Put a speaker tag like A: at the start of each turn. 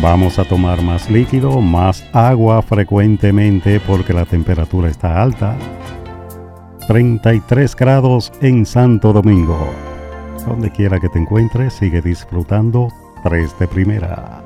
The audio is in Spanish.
A: Vamos a tomar más líquido, más agua frecuentemente porque la temperatura está alta. 33 grados en Santo Domingo. Donde quiera que te encuentres, sigue disfrutando 3 de primera.